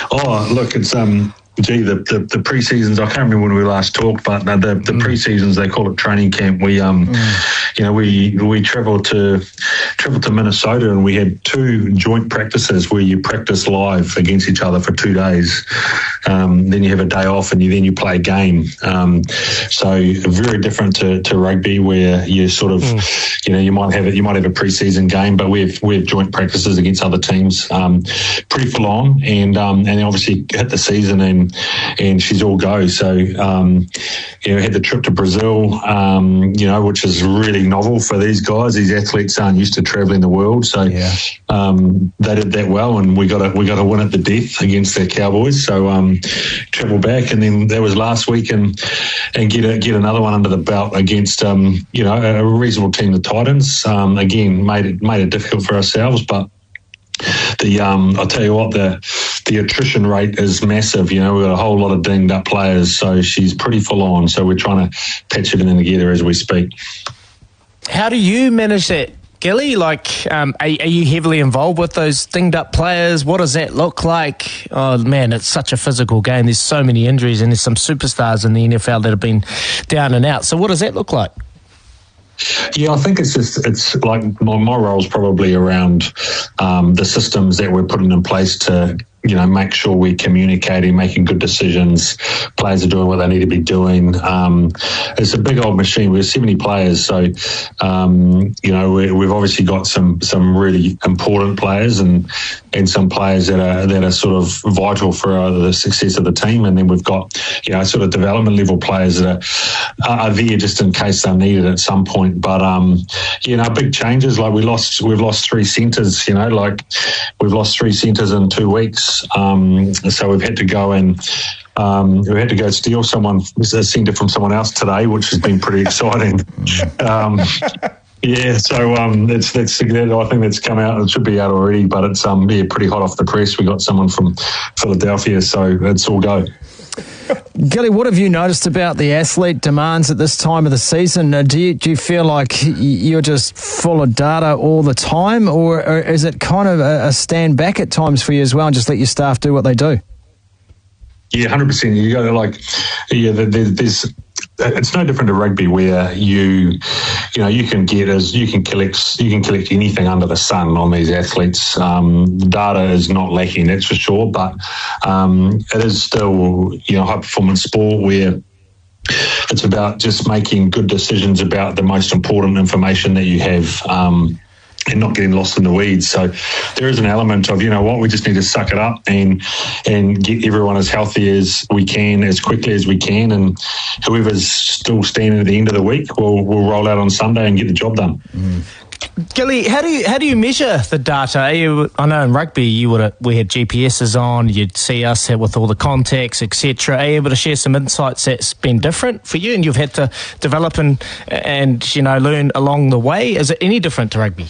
Oh, look, it's the pre-seasons. I can't remember when we last talked, but the pre-seasons, they call it training camp. We we travelled to Minnesota, and we had 2 joint practices where you practice live against each other for 2 days. Then you have a day off, and you play a game. So very different to rugby, where you sort of you might have a pre-season game, but we have joint practices against other teams. Pretty full on, and obviously hit the season and she's all go. So had the trip to Brazil, which is really novel for these guys. These athletes aren't used to travelling the world, so they did that well, and we got to win at the death against the Cowboys. So travel back, and then that was last week, and get another one under the belt against a reasonable team, the Titans. Again, made it difficult for ourselves, but I'll tell you what, the attrition rate is massive. We've got a whole lot of dinged up players, so she's pretty full on. So we're trying to patch everything together as we speak. How do you manage that, Gilly? Are you heavily involved with those dinged up players? What does that look like? Oh man, it's such a physical game. There's so many injuries, and there's some superstars in the NFL that have been down and out. So what does that look like? Yeah, I think it's like my role's probably around the systems that we're putting in place to make sure we're communicating, making good decisions. Players are doing what they need to be doing. It's a big old machine. We're 70 players, so we've obviously got some really important players and some players that are sort of vital for the success of the team, and then we've got sort of development level players that are there just in case they're needed at some point. But big changes, like we've lost 3 centres. We've lost 3 centres in 2 weeks. So we've had to go and we had to go steal a centre from someone else today, which has been pretty exciting. Yeah, so that's I think that's come out. It should be out already, but it's pretty hot off the press. We got someone from Philadelphia, so it's all go. Gilly, what have you noticed about the athlete demands at this time of the season? Do you feel like you're just full of data all the time, or is it kind of a stand back at times for you as well and just let your staff do what they do? Yeah, 100%. You got to there's. It's no different to rugby, where you can collect anything under the sun on these athletes. Data is not lacking, that's for sure, but it is still high performance sport where it's about just making good decisions about the most important information that you have. And not getting lost in the weeds. So there is an element of, we just need to suck it up and get everyone as healthy as we can, as quickly as we can, and whoever's still standing at the end of the week, we'll roll out on Sunday and get the job done. Gilly, how do you measure the data? I know in rugby we had GPSs on, you'd see us with all the contacts, etc. Are you able to share some insights that's been different for you and you've had to develop and learn along the way? Is it any different to rugby?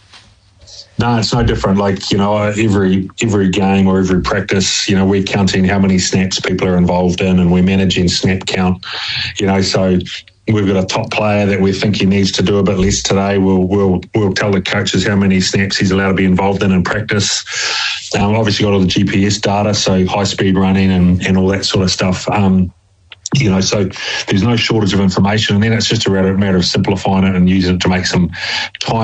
No, it's no different. Every game or every practice, we're counting how many snaps people are involved in, and we're managing snap count. So we've got a top player that we think he needs to do a bit less today. We'll tell the coaches how many snaps he's allowed to be involved in practice. Obviously got all the GPS data, so high speed running and all that sort of stuff. So there's no shortage of information, and then it's just a matter of simplifying it and using it to make some time